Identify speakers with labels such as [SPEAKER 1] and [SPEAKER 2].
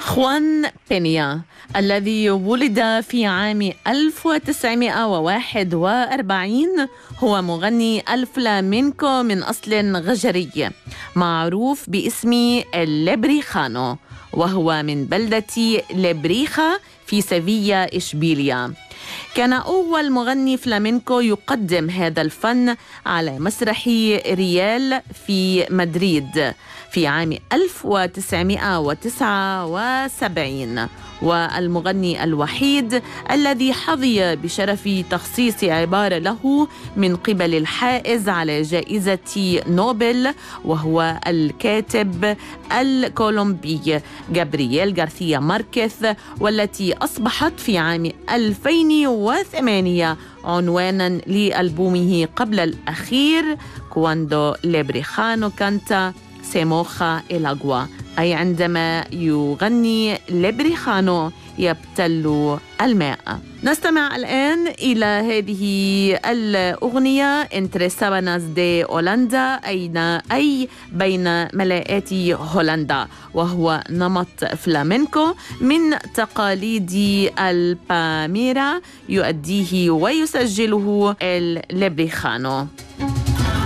[SPEAKER 1] خوان بينيا الذي ولد في عام 1941 هو مغني الفلامينكو من أصل غجري معروف باسم الليبريخانو، وهو من بلدة ليبريخا في سيفيا إشبيليا. كان أول مغني فلامينكو يقدم هذا الفن على مسرح ريال في مدريد في عام 1979، والمغني الوحيد الذي حظي بشرف تخصيص عبارة له من قبل الحائز على جائزة نوبل، وهو الكاتب الكولومبي غابرييل غارثيا ماركيز، والتي أصبحت في عام 2008 عنوانا لألبومه قبل الأخير كواندو ليبريخانو كانتا سيموخا الأغوا، أي عندما يغني ليبريخانو يبتل الماء. نستمع الآن إلى هذه الأغنية انتري ساباناس دي هولندا، أي بين ملاءات هولندا، وهو نمط فلامينكو من تقاليد الباميرا يؤديه ويسجله الليبريخانو.